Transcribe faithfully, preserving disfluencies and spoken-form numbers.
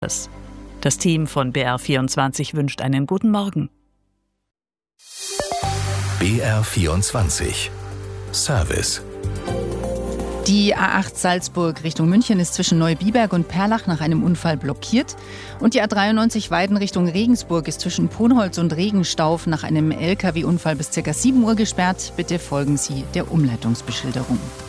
Das Team von B R vierundzwanzig wünscht einen guten Morgen. B R vierundzwanzig Service. Die A acht Salzburg Richtung München ist zwischen Neubiberg und Perlach nach einem Unfall blockiert. Und die A dreiundneunzig Weiden Richtung Regensburg ist zwischen Ponholz und Regenstauf nach einem L K W-Unfall bis ca. sieben Uhr gesperrt. Bitte folgen Sie der Umleitungsbeschilderung.